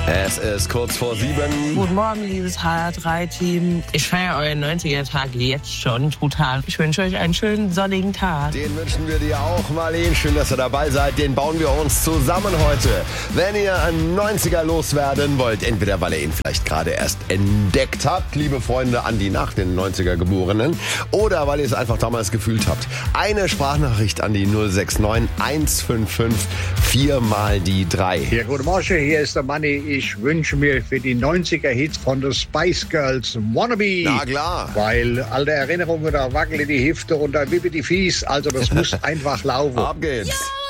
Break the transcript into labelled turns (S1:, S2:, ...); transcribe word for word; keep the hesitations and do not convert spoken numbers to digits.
S1: Es ist kurz vor sieben.
S2: Guten Morgen, liebes H R drei Team. Ich feiere euren neunziger-Tag jetzt schon total. Ich wünsche euch einen schönen sonnigen Tag.
S1: Den wünschen wir dir auch, Marlene. Schön, dass ihr dabei seid. Den bauen wir uns zusammen heute. Wenn ihr einen neunziger loswerden wollt, entweder weil ihr ihn vielleicht gerade erst entdeckt habt, liebe Freunde an die nach den neunziger Geborenen, oder weil ihr es einfach damals gefühlt habt. Eine Sprachnachricht an die null sechs neun eins fünf fünf vier mal die drei.
S3: Ja, guten Morgen, hier ist der Manni. Ich wünsche mir für die neunziger-Hits von den Spice Girls Wannabe.
S1: Na klar.
S3: Weil alte Erinnerungen, da wackeln die Hüfte und da wippe die Fies. Also das muss einfach laufen.
S1: Ab geht's.